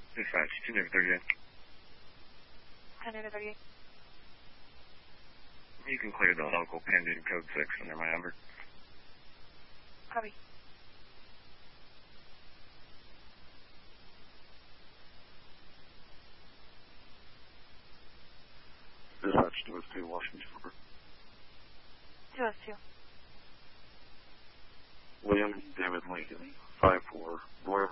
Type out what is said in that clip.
Dispatch, 10 over 38. 10 over 38. You can clear the local pending code 6 under my number. Copy. Dispatch, 202, Washington River. 202. William David Lincoln, 5-4, Royal